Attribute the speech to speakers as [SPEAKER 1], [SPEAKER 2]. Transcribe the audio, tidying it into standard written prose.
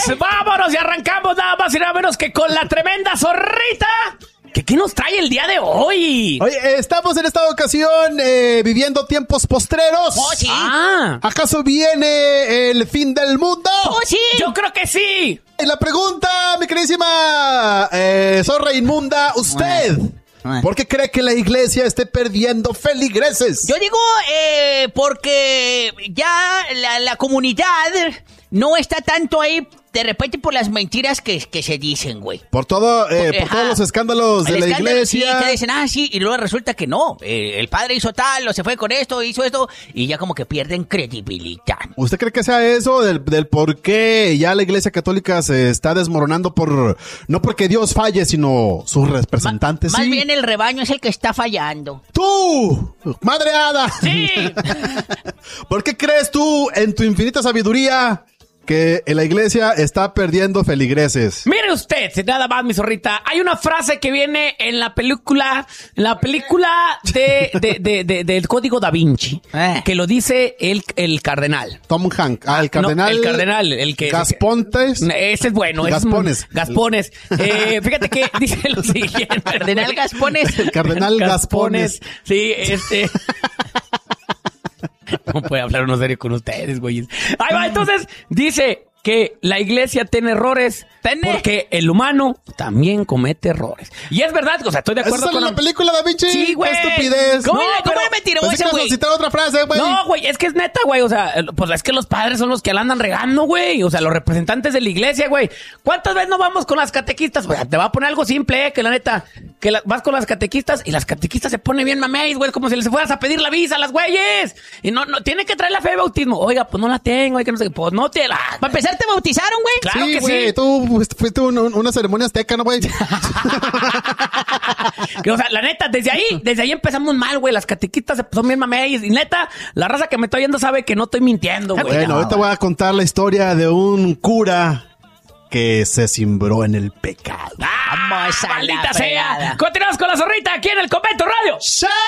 [SPEAKER 1] vámonos y arrancamos nada más y nada menos que con la tremenda zorrita. ¿Qué nos trae el día de hoy?
[SPEAKER 2] Oye, estamos en esta ocasión viviendo tiempos postreros.
[SPEAKER 3] Oh, sí.
[SPEAKER 2] ¿Acaso viene el fin del mundo?
[SPEAKER 3] Oh, sí.
[SPEAKER 1] Yo creo que sí.
[SPEAKER 2] Y la pregunta, mi queridísima zorra inmunda, usted... ¿Por qué cree que la iglesia esté perdiendo feligreses?
[SPEAKER 3] Yo digo, porque ya la comunidad no está tanto ahí de repente por las mentiras que se dicen, güey.
[SPEAKER 2] Por todos los escándalos de la iglesia.
[SPEAKER 3] Sí, que dicen, sí, y luego resulta que no. El padre hizo tal, o se fue con esto, hizo esto, y ya como que pierden credibilidad.
[SPEAKER 2] ¿Usted cree que sea eso del por qué ya la iglesia católica se está desmoronando no porque Dios falle, sino sus representantes?
[SPEAKER 3] Más bien el rebaño es el que está fallando.
[SPEAKER 2] ¡Tú, madre hada!
[SPEAKER 1] Sí.
[SPEAKER 2] ¿Por qué crees tú, en tu infinita sabiduría, que la iglesia está perdiendo feligreses?
[SPEAKER 1] Mire usted, nada más, mi zorrita. Hay una frase que viene en la película del Código Da Vinci, que lo dice el cardenal.
[SPEAKER 2] Tom Hanks. El cardenal.
[SPEAKER 1] No, el cardenal, el que...
[SPEAKER 2] Gaspontes.
[SPEAKER 1] Ese es bueno. Gaspones. Fíjate que dice lo siguiente.
[SPEAKER 3] Cardenal Gaspones.
[SPEAKER 2] El cardenal Gaspones.
[SPEAKER 1] Sí, ¿Cómo puede hablar uno serio con ustedes, güey? Ahí va, entonces, dice que la iglesia tiene errores porque el humano también comete errores. Y es verdad, o sea, estoy de acuerdo
[SPEAKER 2] con la película Da Vinci.
[SPEAKER 1] Sí, güey.
[SPEAKER 2] ¡Qué estupidez!
[SPEAKER 3] ¿Cómo es mentiroso, güey?
[SPEAKER 2] Citar otra frase, güey.
[SPEAKER 1] No, güey, es que es neta, güey. O sea, pues es que los padres son los que la andan regando, güey. O sea, los representantes de la iglesia, güey. ¿Cuántas veces no vamos con las catequistas? Güey, te va a poner algo simple, que la neta, vas con las catequistas y las catequistas se ponen bien mameis, güey, como si les fueras a pedir la visa a las güeyes. Y no, tiene que traer la fe de bautismo. Oiga, pues no la tengo, que no sé qué. Pues no te la...
[SPEAKER 3] Para empezar, ¿te bautizaron, güey?
[SPEAKER 1] Claro que
[SPEAKER 2] güey,
[SPEAKER 1] sí.
[SPEAKER 2] Tú fuiste una ceremonia azteca, ¿no, güey?
[SPEAKER 1] Que, o sea, la neta, desde ahí empezamos mal, güey. Las catequistas son bien mameis. Y neta, la raza que me está oyendo sabe que no estoy mintiendo, güey.
[SPEAKER 2] Bueno, ahorita voy a contar la historia de un cura que se cimbró en el pecado.
[SPEAKER 3] Vamos a
[SPEAKER 1] maldita sea. Continuamos con la zorrita aquí en el Convento Radio.